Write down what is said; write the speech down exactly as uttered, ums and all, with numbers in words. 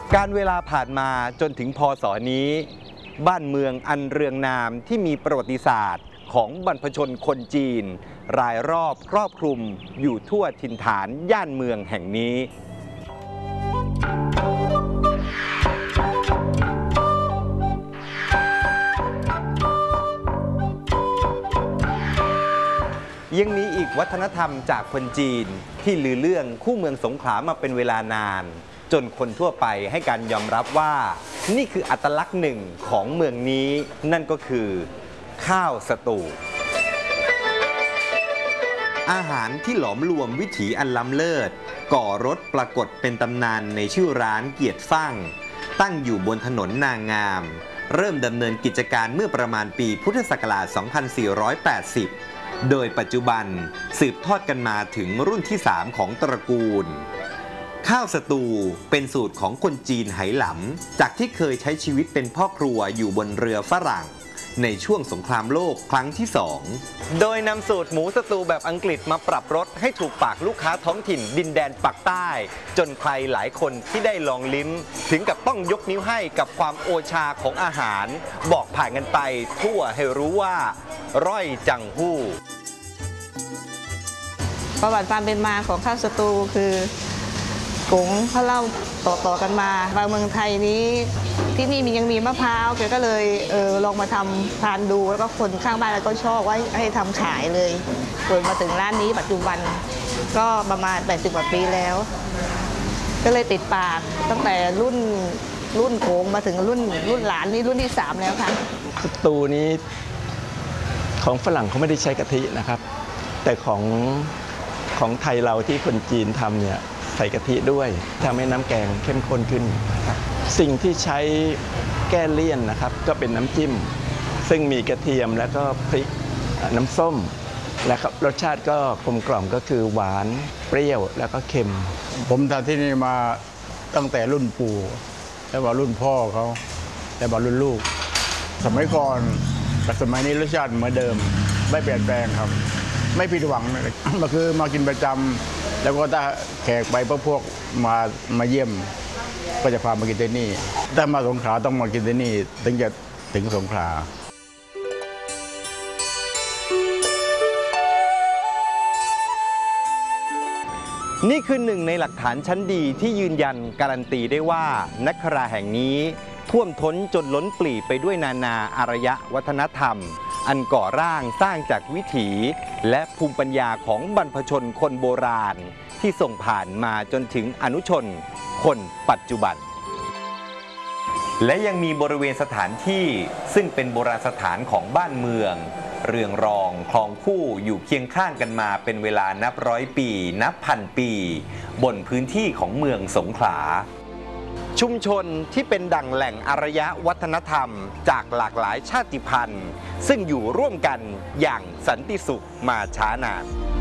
การเวลาผ่านมาจนถึงพ.ศ.นี้บ้านเมืองอันเรืองนามที่มีประวัติศาสตร์ของบรรพชนคนจีนรายรอบครอบคลุมอยู่ทั่วถิ่นฐานย่านเมืองแห่งนี้ยังมีอีกวัฒนธรรมจากคนจีนที่ลือเรื่องคู่เมืองสงขลามาเป็นเวลานานจนคนทั่วไปให้การยอมรับว่านี่คืออัตลักษณ์หนึ่งของเมืองนี้นั่นก็คือข้าวสตูอาหารที่หลอมรวมวิถีอันล้ำเลิศก่อรสปรากฏเป็นตำนานในชื่อร้านเกียรติฟั่งตั้งอยู่บนถนนนางงามเริ่มดำเนินกิจการเมื่อประมาณปีพุทธศักราช สองพันสี่ร้อยแปดสิบ โดยปัจจุบันสืบทอดกันมาถึงรุ่นที่สามของตระกูลข้าวสตูเป็นสูตรของคนจีนไหหลำจากที่เคยใช้ชีวิตเป็นพ่อครัวอยู่บนเรือฝรั่งในช่วงสงครามโลกครั้งที่สองโดยนำสูตรหมูสตูแบบอังกฤษมาปรับรสให้ถูกปากลูกค้าท้องถิ่นดินแดนปักใต้จนใครหลายคนที่ได้ลองลิ้มถึงกับต้องยกนิ้วให้กับความโอชาของอาหารบอกผ่านกันไปทั่วให้รู้ว่าร่อยจังหู้ประวัติความเป็นมาของข้าวสตูคือกงเขาเล่าต่อๆกันมาบางเมืองไทยนี้ที่นี่มียังมีมะพร้าวแกก็เลยเออลองมาทำทานดูแล้วก็คนข้างบ้านแล้วก็ชอบไว้ให้ทำขายเลยจนมาถึงร้านนี้ปัจจุบันก็ประมาณแปดสิบกว่าปีแล้วก็เลยติดปากตั้งแต่รุ่นรุ่นโขงมาถึงรุ่นรุ่นหลานนี่รุ่นที่สามแล้วค่ะสตูนี้ของฝรั่งเขาไม่ได้ใช้กะทินะครับแต่ของของไทยเราที่คนจีนทำเนี่ยใส่กะทิด้วยทำให้น้ำแกงเข้มข้นขึ้นนะครับสิ่งที่ใช้แก้เลี่ยนนะครับก็เป็นน้ำจิ้มซึ่งมีกระเทียมแล้วก็พริกน้ำส้มและรสชาติก็กลมกล่อมก็คือหวานเปรี้ยวแล้วก็เค็มผมทำที่นี่มาตั้งแต่รุ่นปู่แล้วมารุ่นพ่อเขาแล้วมารุ่นลูกสมัยก่อนกับสมัยนี้รสชาติเหมือนเดิมไม่เปลี่ยนแปลงครับไม่ผิดหวังเลยมาคือมากินประจำแล้วก็ถ้าแขกไปพวกมามาเยี่ยมก็จะพามากินที่นี่ถ้ามาสงขลาต้องมากินที่นี่ถึงจะถึงสงขลานี่คือหนึ่งในหลักฐานชั้นดีที่ยืนยันการันตีได้ว่านักคราแห่งนี้ท่วมท้นจนล้นปลีไปด้วยนานาอารยวัฒนธรรมอันก่อร่างสร้างจากวิถีและภูมิปัญญาของบรรพชนคนโบราณที่ส่งผ่านมาจนถึงอนุชนคนปัจจุบันและยังมีบริเวณสถานที่ซึ่งเป็นโบราณสถานของบ้านเมืองเรืองรองคลองคู่อยู่เคียงข้างกันมาเป็นเวลานับร้อยปีนับพันปีบนพื้นที่ของเมืองสงขลาชุมชนที่เป็นดั่งแหล่งอารยวัฒนธรรมจากหลากหลายชาติพันธุ์ซึ่งอยู่ร่วมกันอย่างสันติสุขมาช้านาน